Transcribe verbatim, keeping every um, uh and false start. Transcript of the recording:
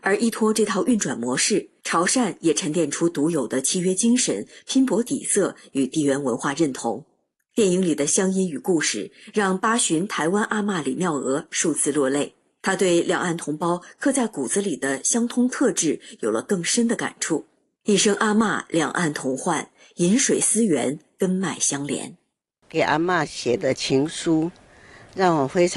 而依托这套运转模式，潮汕也沉淀出独有的契约精神、拼搏底色与地缘文化认同。电影里的乡音与故事，让八旬台湾阿嬷李妙娥数次落泪。她对两岸同胞刻在骨子里的相通特质有了更深的感触。一声阿嬷，两岸同患，饮水思源，根脉相连。 给阿嬷写的情书，让我非常